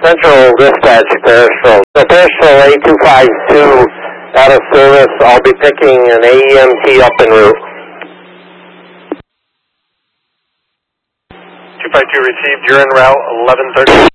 Central Dispatch, Parishville. The Parishville A252 out of service. I'll be picking an AEMT up en route. 252 received. You're en route, 1130.